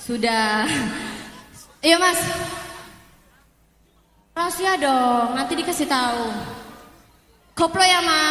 Sudah. Iya Mas. Rahasia dong, nanti dikasih tahu. Koplo ya Mas.